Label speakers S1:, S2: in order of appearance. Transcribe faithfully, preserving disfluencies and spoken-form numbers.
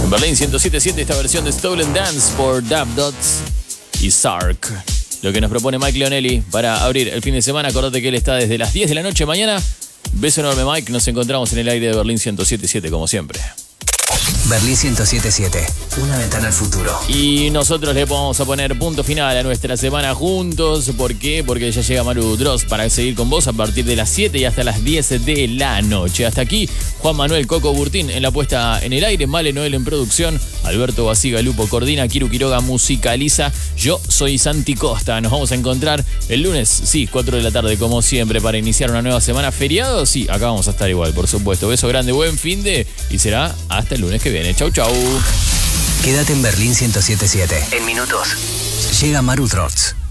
S1: Berlín ciento siete punto siete, esta versión de Stolen Dance por Dab Dots y Sark. Lo que nos propone Mike Leonelli para abrir el fin de semana. Acordate que él está desde las diez de la noche mañana. Beso enorme, Mike. Nos encontramos en el aire de Berlín ciento siete punto siete, como siempre.
S2: Berlín ciento siete punto siete, una ventana al futuro.
S1: Y nosotros le vamos a poner punto final a nuestra semana juntos. ¿Por qué? Porque ya llega Maru Dross para seguir con vos a partir de las siete y hasta las diez de la noche. Hasta aquí, Juan Manuel Coco Burtín en la puesta en el aire, Male Noel en producción, Alberto Basiga Lupo coordina, Kiru Quiroga musicaliza. Yo soy Santi Costa. Nos vamos a encontrar el lunes, sí, cuatro de la tarde, como siempre, para iniciar una nueva semana. ¿Feriado? Sí, acá vamos a estar igual, por supuesto. Beso grande, buen fin de, y será hasta el lunes que viene. Chau, chau.
S2: Quédate en Berlín ciento siete punto siete. En minutos llega Maru Dross.